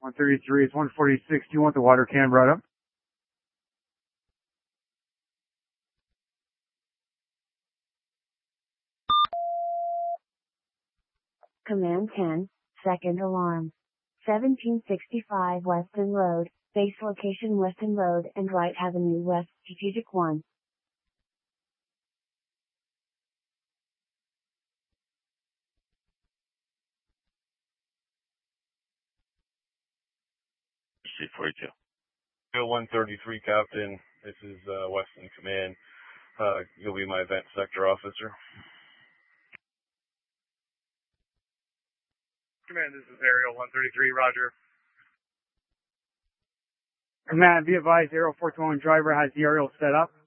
133, it's 146. Do you want the water can brought up? Command 10, second alarm. 1765 Weston Road, base location Weston Road and Wright Avenue West, Strategic 1. C-42. 133, Captain. This is Weston Command. You'll be my event sector officer. Command, this is Aerial 133, roger. Command, be advised, Aerial 421 driver has the aerial set up.